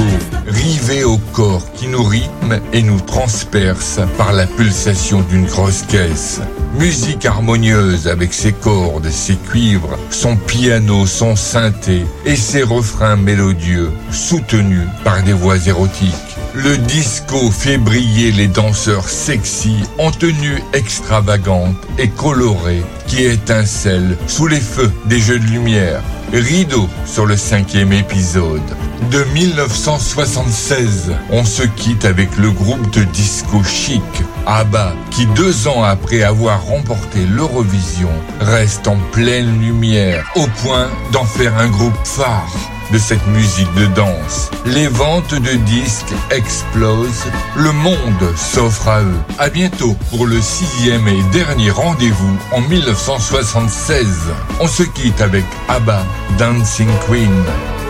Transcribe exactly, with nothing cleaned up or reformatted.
disco, rivé au corps qui nous rythme et nous transperce par la pulsation d'une grosse caisse. Musique harmonieuse avec ses cordes, ses cuivres, son piano, son synthé et ses refrains mélodieux, soutenus par des voix érotiques. Le disco fait briller les danseurs sexy en tenue extravagante et colorée qui étincellent sous les feux des jeux de lumière. Rideau sur le cinquième épisode. De dix-neuf cent soixante-seize, on se quitte avec le groupe de disco chic, ABBA, qui deux ans après avoir remporté l'Eurovision, reste en pleine lumière, au point d'en faire un groupe phare de cette musique de danse. Les ventes de disques explosent, le monde s'offre à eux. À bientôt pour le sixième et dernier rendez-vous en dix-neuf cent soixante-seize. On se quitte avec ABBA, Dancing Queen.